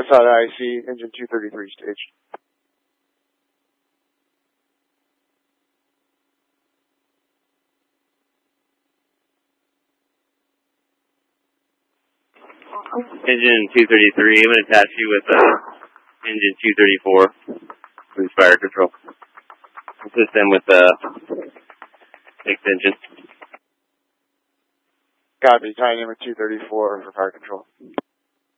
Facade IC, engine 233 stage. Engine 233, I'm going to attach you with engine 234, please fire control. Assist them with extension. Copy, tying in with 234 for fire control.